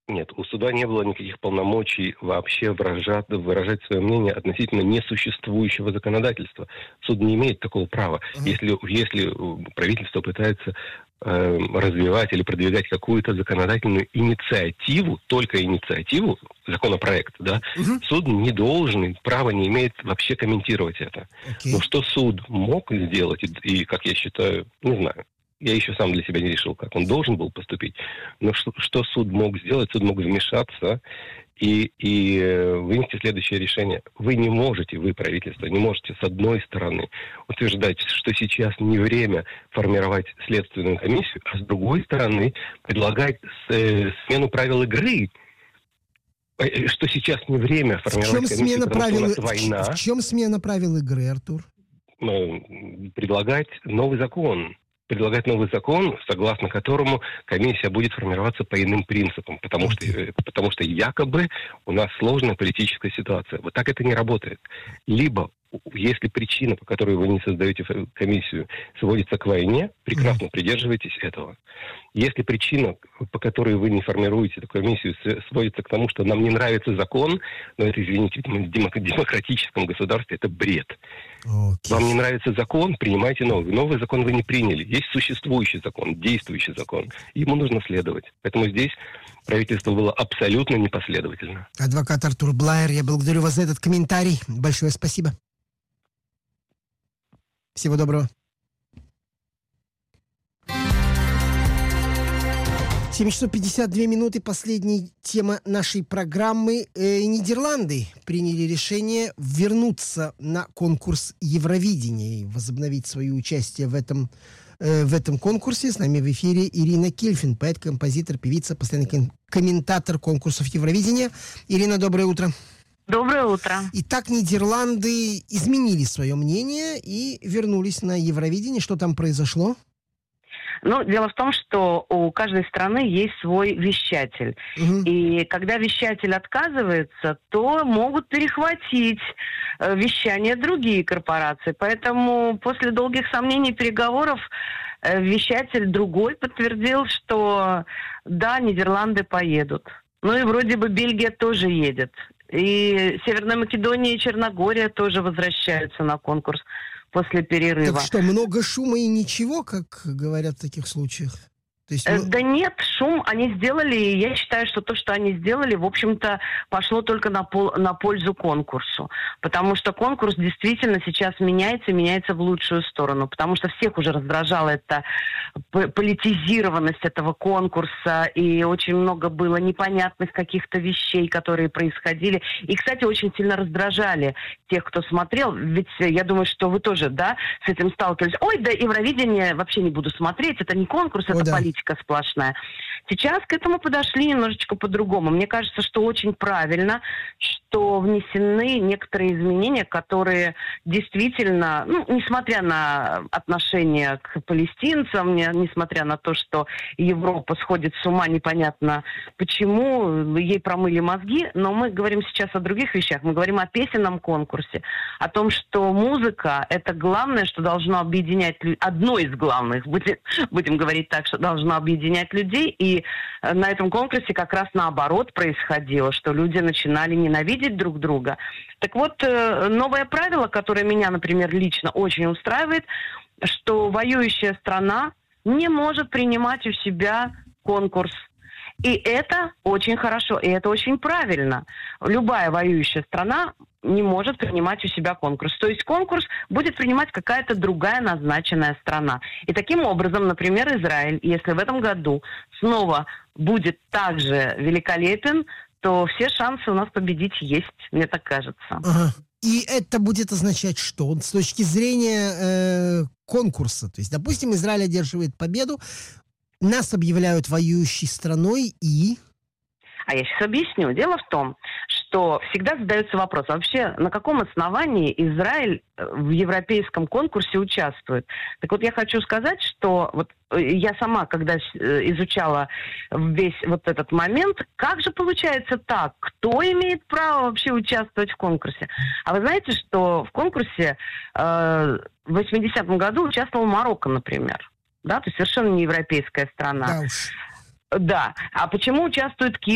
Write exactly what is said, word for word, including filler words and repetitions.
Нет, у суда не было никаких полномочий вообще выражать, выражать свое мнение относительно несуществующего законодательства. Суд не имеет такого права. Uh-huh. Если, если правительство пытается э, развивать или продвигать какую-то законодательную инициативу, только инициативу, законопроект, да, uh-huh. суд не должен, права не имеет вообще комментировать это. Okay. Но что суд мог сделать, и, и, как я считаю, не знаю. Я еще сам для себя не решил, как он должен был поступить. Но что, что суд мог сделать? Суд мог вмешаться и, и вынести следующее решение. Вы не можете, вы, правительство, не можете с одной стороны утверждать, что сейчас не время формировать следственную комиссию, а с другой стороны предлагать э, смену правил игры. Что сейчас не время формировать комиссию, потому правил... что у нас война. В чем смена правил игры, Артур? Предлагать новый закон. предлагать новый закон, согласно которому комиссия будет формироваться по иным принципам, потому что, потому что якобы у нас сложная политическая ситуация. Вот так это не работает. Либо, если причина, по которой вы не создаете комиссию, сводится к войне, прекрасно mm-hmm. придерживайтесь этого. Если причина, по которой вы не формируете эту комиссию, сводится к тому, что нам не нравится закон, но это, извините, в демократическом государстве это бред. Okay. Вам не нравится закон, принимайте новый. Новый закон вы не приняли. Есть существующий закон, действующий закон. Ему нужно следовать. Поэтому здесь правительство было абсолютно непоследовательно. Адвокат Артур Блайер, я благодарю вас за этот комментарий. Большое спасибо. Всего доброго. семь часов пятьдесят две минуты. Последняя тема нашей программы. Э, Нидерланды приняли решение вернуться на конкурс Евровидения и возобновить свое участие в этом, э, в этом конкурсе. С нами в эфире Ирина Кельфин, поэт, композитор, певица, постоянный ком- комментатор конкурсов Евровидения. Ирина, доброе утро. Доброе утро. Итак, Нидерланды изменили свое мнение и вернулись на Евровидение. Что там произошло? Ну, дело в том, что у каждой страны есть свой вещатель. Угу. И когда вещатель отказывается, то могут перехватить э, вещание другие корпорации. Поэтому после долгих сомнений и переговоров э, вещатель другой подтвердил, что да, Нидерланды поедут. Ну и вроде бы Бельгия тоже едет. И Северная Македония и Черногория тоже возвращаются на конкурс после перерыва. Так что, много шума и ничего, как говорят в таких случаях? То есть, ну... Да нет, шум они сделали, и я считаю, что то, что они сделали, в общем-то, пошло только на, пол, на пользу конкурсу. Потому что конкурс действительно сейчас меняется, меняется в лучшую сторону. Потому что всех уже раздражала эта политизированность этого конкурса, и очень много было непонятных каких-то вещей, которые происходили. И, кстати, очень сильно раздражали тех, кто смотрел. Ведь я думаю, что вы тоже, да, с этим сталкивались. Ой, да, Евровидение вообще не буду смотреть, это не конкурс, это да. политика сплошная. Сейчас к этому подошли немножечко по-другому. Мне кажется, что очень правильно, что внесены некоторые изменения, которые действительно, ну, несмотря на отношение к палестинцам, несмотря на то, что Европа сходит с ума, непонятно почему, ей промыли мозги, но мы говорим сейчас о других вещах. Мы говорим о песенном конкурсе, о том, что музыка — это главное, что должно объединять, одно из главных, будем, будем говорить так, что должно объединять людей, и на этом конкурсе как раз наоборот происходило, что люди начинали ненавидеть друг друга. Так вот, новое правило, которое меня, например, лично очень устраивает, что воюющая страна не может принимать у себя конкурс. И это очень хорошо, и это очень правильно. Любая воюющая страна не может принимать у себя конкурс. То есть конкурс будет принимать какая-то другая назначенная страна. И таким образом, например, Израиль, если в этом году снова будет также великолепен, то все шансы у нас победить есть, мне так кажется. Ага. И это будет означать что? С точки зрения э, конкурса. То есть, допустим, Израиль одерживает победу, нас объявляют воюющей страной и... А я сейчас объясню. Дело в том, что всегда задается вопрос, вообще на каком основании Израиль в европейском конкурсе участвует. Так вот, я хочу сказать, что вот я сама, когда изучала весь вот этот момент, как же получается так? Кто имеет право вообще участвовать в конкурсе? А вы знаете, что в конкурсе э, в восьмидесятом году участвовал Марокко, например. Да, то есть совершенно не европейская страна. Да уж. Да. А почему участвует Кипр?